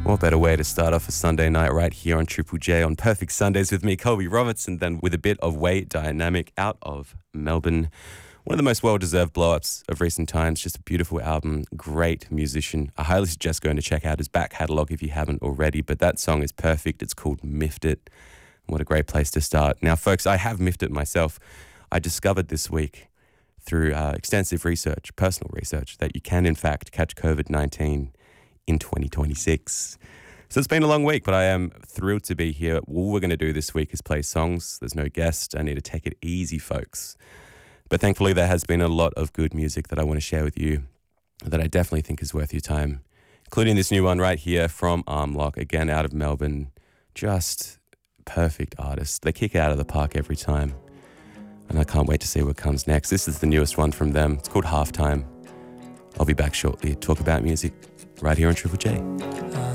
What better way to start off a Sunday night right here on Triple J on Perfect Sundays with me, Colby Robertson, then with a bit of Weight Dynamic out of Melbourne. One of the most well-deserved blow-ups of recent times. Just a beautiful album, great musician. I highly suggest going to check out his back catalogue if you haven't already, but that song is perfect. It's called Miffed It. What a great place to start. Now, folks, I have miffed it myself. I discovered this week through extensive research, personal research, that you can, in fact, catch COVID-19 in 2026. So it's been a long week, but I am thrilled to be here. All we're going to do this week is play songs. There's no guest. I need to take it easy, folks. But thankfully, there has been a lot of good music that I want to share with you that I definitely think is worth your time, including this new one right here from Armlock, again out of Melbourne. Just perfect artists. They kick it out of the park every time. And I can't wait to see what comes next. This is the newest one from them. It's called Halftime. I'll be back shortly to talk about music right here on Triple J.